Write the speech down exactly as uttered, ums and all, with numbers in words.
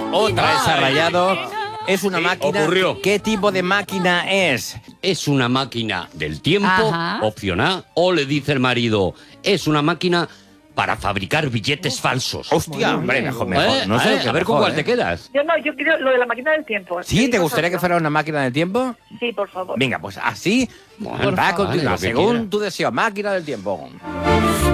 Otra vez ha rayado. Es una Sí, máquina. ocurrió. ¿Qué tipo de máquina es? Es una máquina del tiempo, Ajá. opción A, o le dice el marido, es una máquina para fabricar billetes falsos. Hostia, hombre, mejor, mejor. ¿Eh? No sé ¿Eh? lo que A ver con mejor, cuál ¿eh? te quedas. Yo no, yo quiero lo de la máquina del tiempo. ¿Sí? ¿Te gustaría que vosotros? fuera una máquina del tiempo? Sí, por favor. Venga, pues así Bueno, va a vale, continuar, lo que según quiera. tu deseo. Máquina del tiempo.